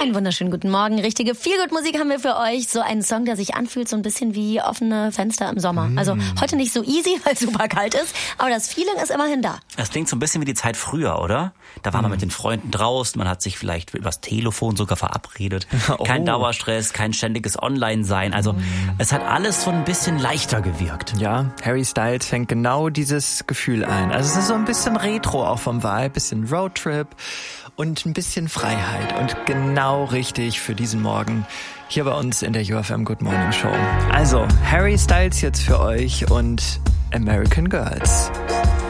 Einen wunderschönen guten Morgen. Richtige Feelgood-Musik haben wir für euch. So einen Song, der sich anfühlt so ein bisschen wie offene Fenster im Sommer. Also heute nicht so easy, weil es super kalt ist, aber das Feeling ist immerhin da. Das klingt so ein bisschen wie die Zeit früher, oder? Da war man mit den Freunden draußen, man hat sich vielleicht übers Telefon sogar verabredet. Kein Dauerstress, kein ständiges Online-Sein. Also es hat alles so ein bisschen leichter gewirkt. Ja, Harry Styles fängt genau dieses Gefühl ein. Also es ist so ein bisschen Retro auch vom Vibe, bisschen Roadtrip und ein bisschen Freiheit. Und genau richtig für diesen Morgen hier bei uns in der UFM Good Morning Show. Also Harry Styles jetzt für euch und American Girls.